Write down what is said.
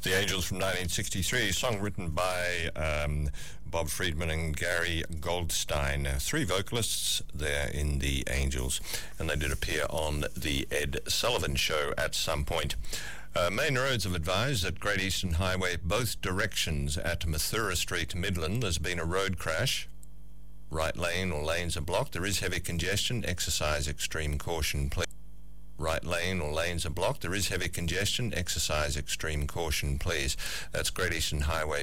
The Angels from 1963, song written by Bob Friedman and Gary Goldstein. Three vocalists there in The Angels, and they did appear on the Ed Sullivan Show at some point. Main roads have advised that Great Eastern Highway, both directions at Mathura Street, Midland, there's been a road crash. Right lane or lanes are blocked. There is heavy congestion. Exercise extreme caution, please. Right lane or lanes are blocked. There is heavy congestion. Exercise extreme caution, please. That's Great Eastern Highway.